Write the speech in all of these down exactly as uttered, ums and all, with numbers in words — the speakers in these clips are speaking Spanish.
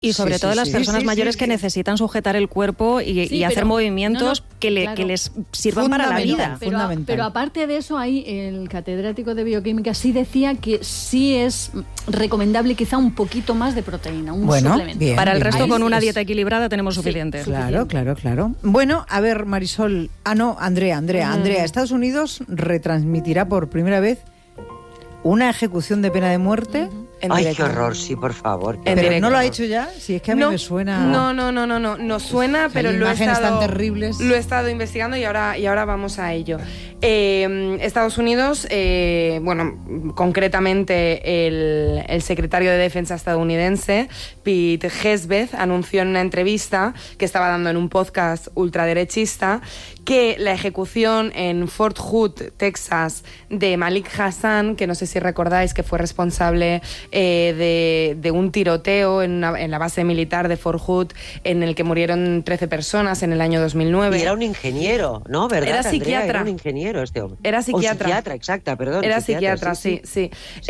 Y sobre sí, todo sí, las sí, personas sí, mayores sí, que sí. necesitan sujetar el cuerpo y, Sí, y hacer pero, movimientos no, no, que, le, claro. que les sirvan para la vida. Pero, a, pero aparte de eso, ahí el catedrático de bioquímica sí decía que sí es recomendable quizá un poquito más de proteína, un bueno, suplemento. bien, para el bien, resto, bien. con una Es- dieta equilibrada tenemos suficiente. Claro, claro, claro. Bueno, a ver, Marisol. Ah, no, Andrea, Andrea, Mm. Andrea. Estados Unidos retransmitirá por primera vez una ejecución de pena de muerte. En Ay, directo. qué horror, sí, por favor. En Pero directo. no lo ha hecho ya. Si es que a mí no, me suena. No, no, no, no, no, no suena, Que pero hay lo he imágenes estado, tan terribles. lo he estado investigando y ahora, y ahora vamos a ello. Eh, Estados Unidos, eh, bueno, concretamente el, el secretario de Defensa estadounidense, Pete Hegseth, anunció en una entrevista que estaba dando en un podcast ultraderechista que la ejecución en Fort Hood, Texas, de Malik Hassan, que no sé si recordáis que fue responsable eh, de, de un tiroteo en, una, en la base militar de Fort Hood, en el que murieron trece personas en el año dos mil nueve. Y era un ingeniero, ¿no? ¿Verdad, Era Andrea? psiquiatra. Era un ingeniero este hombre. Era psiquiatra. O psiquiatra, exacta, perdón. Era psiquiatra, sí, sí. Sí,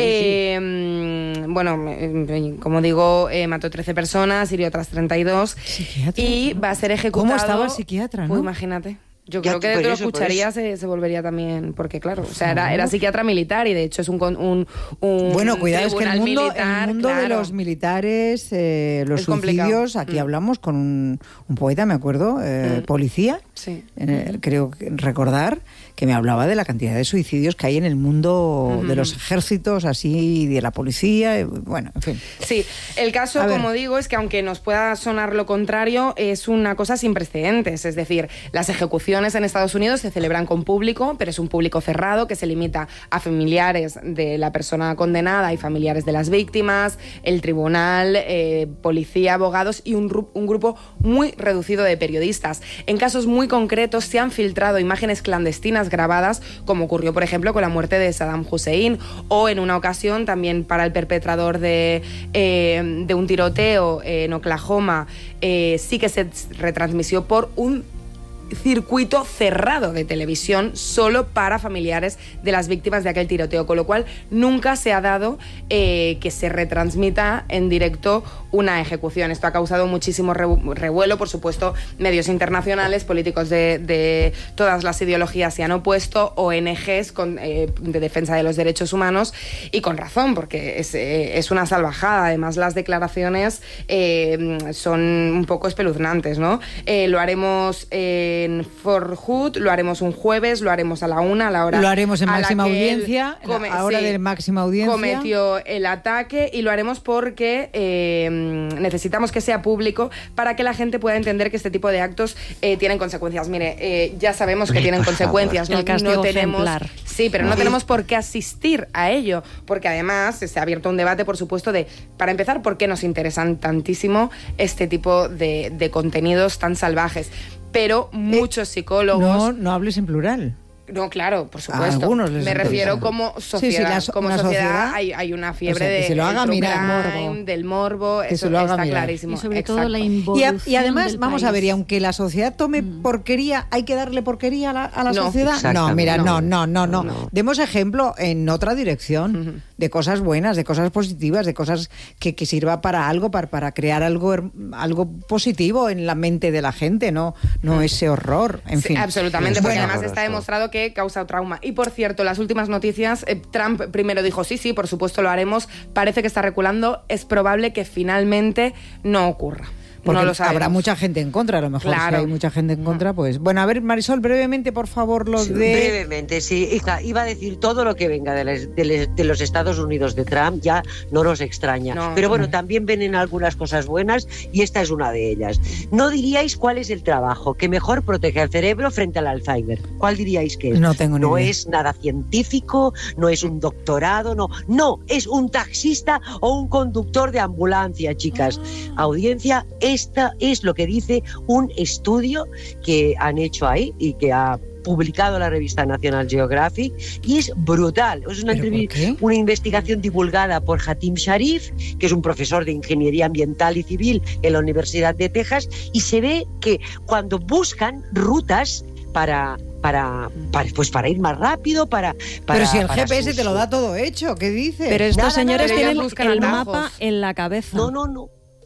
Eh, sí. Bueno, eh, como digo, eh, mató trece personas, hirió otras treinta y dos. ¿Psiquiatra? Y va a ser ejecutado... ¿Cómo estaba el psiquiatra, no? Pues imagínate. Yo Ya, creo que por de lo eso, por escucharía eso. se, se volvería también, porque claro, o sea, era, era psiquiatra militar y de hecho es un, con- un, un Bueno, cuidado, es que el tribunal mundo, militar, el mundo de claro. los militares, eh, los Es complicado. suicidios, aquí Mm. hablamos con un, un poeta, me acuerdo, eh, Mm. policía, Sí. eh, creo que recordar, que me hablaba de la cantidad de suicidios que hay en el mundo Ujú. de los ejércitos, así, de la policía, eh, bueno, en fin. Sí, el caso, A ver. como digo, es que aunque nos pueda sonar lo contrario, es una cosa sin precedentes. Es decir, las ejecuciones en Estados Unidos se celebran con público, pero es un público cerrado que se limita a familiares de la persona condenada y familiares de las víctimas, el tribunal, eh, policía, abogados y un, ru- un grupo muy reducido de periodistas. En casos muy concretos se han filtrado imágenes clandestinas grabadas, como ocurrió, por ejemplo, con la muerte de Saddam Hussein, o en una ocasión también para el perpetrador de, eh, de un tiroteo en Oklahoma, eh, sí que se retransmitió por un circuito cerrado de televisión solo para familiares de las víctimas de aquel tiroteo, con lo cual nunca se ha dado eh, que se retransmita en directo una ejecución. Esto ha causado muchísimo revu- revuelo, por supuesto, medios internacionales, políticos de, de todas las ideologías se han opuesto, O N Ges con, eh, de defensa de los derechos humanos, y con razón, porque es, eh, es una salvajada. Además, las declaraciones eh, son un poco espeluznantes, ¿no? Eh, lo haremos en Fort Hood, lo haremos un jueves, lo haremos a la una, a la hora Lo haremos en a la máxima que él audiencia, come- a hora sí, de máxima audiencia. cometió el ataque, y lo haremos porque eh, necesitamos que sea público para que la gente pueda entender que este tipo de actos eh, tienen consecuencias. Mire, eh, ya sabemos que Ay, tienen por consecuencias, favor. no, El castigo no tenemos, ejemplar. sí, pero no tenemos por qué asistir a ello, porque además se ha abierto un debate, por supuesto, de, para empezar, por qué nos interesan tantísimo este tipo de, de contenidos tan salvajes. Pero muchos psicólogos... No, no hables en plural. No, claro, por A supuesto. algunos les Me interesa. refiero como Sí, sí, sociedad. la so- como una sociedad, sociedad, hay, hay una fiebre o sea, que de se lo haga el true mirar. crime, Morbo. del morbo, Que eso se lo haga está mirar. clarísimo. Y sobre todo Exacto. la Y, a- involución y además, del vamos a país. ver, y aunque la sociedad tome porquería, ¿hay que darle porquería a la, a la No, sociedad? No, exactamente. mira, no, No. no, no, no, No. Demos ejemplo en otra dirección, Ujú. de cosas buenas, de cosas positivas, de cosas que, que sirva para algo, para, para crear algo, her- algo positivo en la mente de la gente, no, no ese horror, en Sí, fin. absolutamente, Es porque muy además horroroso. está demostrado que causa trauma. Y por cierto, las últimas noticias, eh, Trump primero dijo sí, sí, por supuesto lo haremos, parece que está reculando, es probable que finalmente no ocurra. Porque no lo sabemos. habrá mucha gente en contra, a lo mejor Claro. si hay mucha gente en contra, pues... Bueno, a ver, Marisol, brevemente, por favor, los de... Brevemente, sí, hija, iba a decir todo lo que venga de, les- de les- de los Estados Unidos de Trump, ya no nos extraña. No. Pero bueno, también vienen algunas cosas buenas y esta es una de ellas. ¿No diríais cuál es el trabajo que mejor protege al cerebro frente al Alzheimer? ¿Cuál diríais que es? No tengo ni No idea. es nada científico, no es un doctorado, no. No, es un taxista o un conductor de ambulancia, chicas. Audiencia, esta es lo que dice un estudio que han hecho ahí y que ha publicado la revista National Geographic, y es brutal. Es una, ¿Pero por entrevi- qué? una investigación divulgada por Hatim Sharif, que es un profesor de Ingeniería Ambiental y Civil en la Universidad de Texas, y se ve que cuando buscan rutas para... Para, para, pues para ir más rápido, para... para Pero si el para G P S sus- te lo da todo hecho, ¿qué dices? Pero estos Nada, señores nada, ellos tienen buscan el atajos. mapa en la cabeza. No, no, no.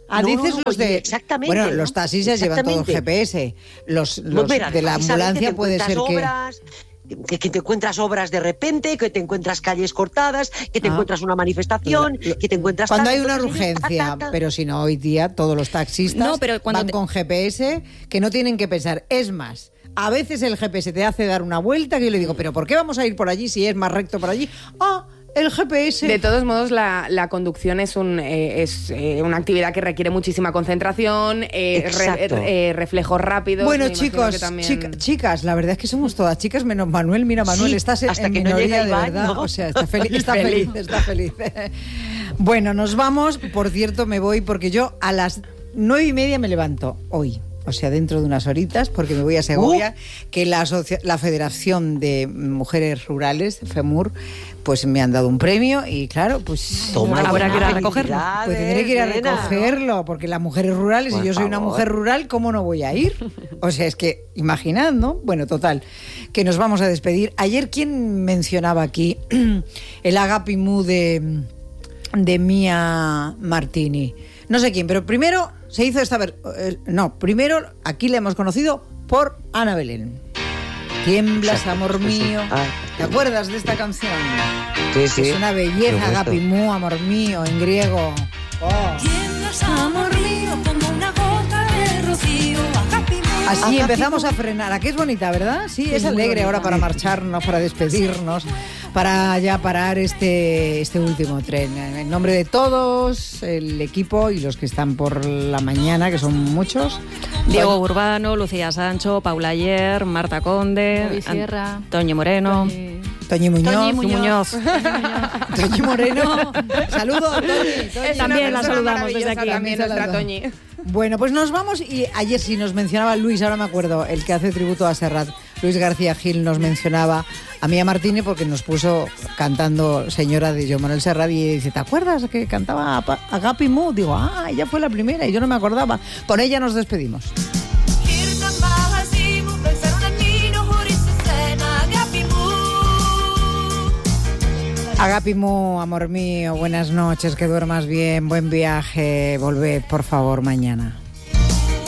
Ah, no, dices no, no, los de... Exactamente. Bueno, ¿no? los taxis ya llevan todo el G P S. Los, los Pues mira, de la ambulancia que puede ser obras, que... Que, que te encuentras obras de repente, que te encuentras calles cortadas, que te Ah. encuentras una manifestación, Lo- que te encuentras... Cuando tal, hay una entonces, urgencia, ta, ta, ta. pero si no, hoy día todos los taxistas No, pero cuando van te- con G P S que no tienen que pensar. Es más, a veces el G P S te hace dar una vuelta que yo le digo, ¿pero por qué vamos a ir por allí si es más recto por allí? Ah, el G P S. De todos modos, la, la conducción es, un, eh, es eh, una actividad que requiere muchísima concentración, eh, re- Exacto. eh, reflejos rápidos. Bueno, me imagino chicos, que también- chica- chicas, la verdad es que somos todas chicas, menos Manuel. Mira, Manuel, Sí, estás en, hasta en que no minoría llega de Iván, verdad. ¿no? O sea, está, feliz, está feliz, está feliz. Bueno, nos vamos. Por cierto, me voy porque yo a las nueve y media me levanto hoy. O sea, dentro de unas horitas, porque me voy a Segovia, Uh. que la, asocia- la Federación de Mujeres Rurales, FEMUR, pues me han dado un premio y claro, pues Toma Habrá ya, que ir a recogerlo. pues tendré que ir a felicidades, nena. recogerlo, porque las mujeres rurales, Por y yo soy una favor. mujer rural, ¿cómo no voy a ir? O sea, es que, imaginad, ¿no? Bueno, total, que nos vamos a despedir. Ayer, ¿quién mencionaba aquí el Agapimú de, de Mia Martini? No sé quién, pero primero se hizo esta... ver- eh, no, primero aquí le hemos conocido por Ana Belén. Tiemblas, Exacto, amor sí, sí. mío. Ah, ¿Te acuerdas de esta canción? Sí, sí. Es una belleza, Por supuesto. Agapimú, amor mío, en griego. Oh. Tiemblas, amor mío, como una gota de rocío. Agapimú. Así Agapimú. empezamos a frenar. ¿A qué es bonita, verdad? Sí, es muy alegre bonita. ahora para marcharnos, para despedirnos, para ya parar este, este último tren. En nombre de todos, el equipo y los que están por la mañana, que son muchos. Diego Urbano, Lucía Sancho, Paula Ayer, Marta Conde, David Sierra. Antonio Moreno. Eh, Toñi Muñoz. Toñi Tú Muñoz. Muñoz. Toñi Moreno. Saludos, Toñi. Toñi. Es una También la persona saludamos desde maravillosa aquí. También nuestra Saludos. Toñi. Bueno, pues nos vamos y ayer sí nos mencionaba Luis, ahora me acuerdo, el que hace tributo a Serrat, Luis García Gil nos mencionaba a Mía Martínez porque nos puso cantando Señora de Joan Manuel Serrat y dice, ¿te acuerdas que cantaba Agapimú? Digo, ah, ella fue la primera y yo no me acordaba. Con ella nos despedimos. Agapimú, amor mío, buenas noches, que duermas bien, buen viaje, volved por favor mañana.